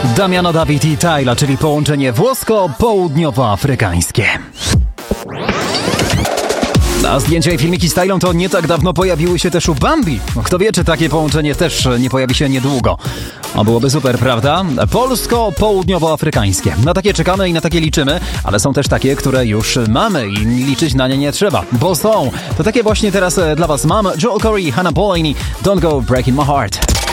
Damiano David i Tyla, czyli połączenie włosko-południowoafrykańskie. A zdjęcia i filmiki z Tylą to nie tak dawno pojawiły się też u Bambi. Kto wie, czy takie połączenie też nie pojawi się niedługo. Byłoby super, prawda? Polsko-południowoafrykańskie. Na takie czekamy i na takie liczymy, ale są też takie, które już mamy i liczyć na nie nie trzeba, bo są. To takie właśnie teraz dla was mam Joel Corey, Hannah Boleyn, Don't Go Breaking My Heart.